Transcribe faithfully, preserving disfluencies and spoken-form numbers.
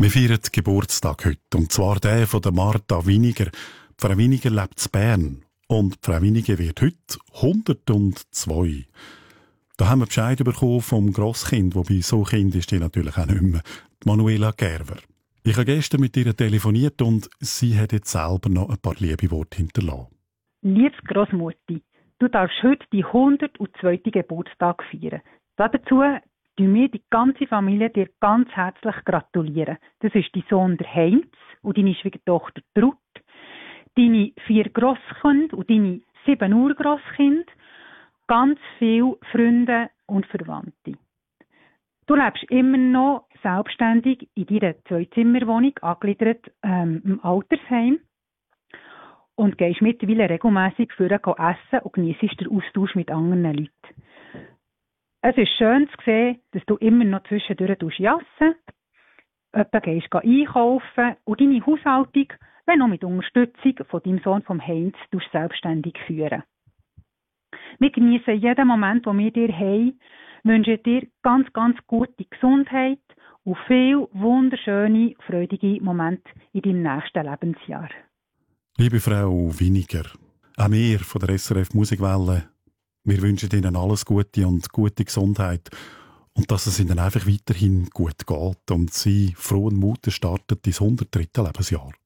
Wir feiern Geburtstag heute, und zwar der von der Martha Winiger. Frau Winiger lebt in Bern und Frau Winiger wird heute hundertzwei. Da haben wir Bescheid bekommen vom Grosskind, wobei so Kind ist die natürlich auch nicht mehr, die Manuela Gerber. Ich habe gestern mit ihr telefoniert und sie hat jetzt selber noch ein paar liebe Worte hinterlassen. Liebes Grossmutti, du darfst heute die hundertzweiten Geburtstag feiern. Dazu tun wir die ganze Familie dir ganz herzlich gratulieren. Das ist dein Sohn der Heinz und deine Schwiegertochter Trud, deine vier Grosskinder und deine sieben Urgrosskinder, ganz viele Freunde und Verwandte. Du lebst immer noch selbstständig in deiner Zwei-Zimmer-Wohnung, angegliedert ähm, im Altersheim, und gehst mittlerweile regelmässig für essen und genießt den Austausch mit anderen Leuten. Es ist schön zu sehen, dass du immer noch zwischendurch jassen, etwa gehst einkaufen und deine Haushaltung, wenn auch mit Unterstützung von deinem Sohn vom Heinz, selbstständig führen. Wir genießen jeden Moment, den wir dir haben, wünschen dir ganz, ganz gute Gesundheit und viele wunderschöne, freudige Momente in deinem nächsten Lebensjahr. Liebe Frau Winiger, auch wir von der S R F Musikwelle, wir wünschen Ihnen alles Gute und gute Gesundheit und dass es Ihnen einfach weiterhin gut geht und Sie frohen Mutes starten ins hundertdritte Lebensjahr.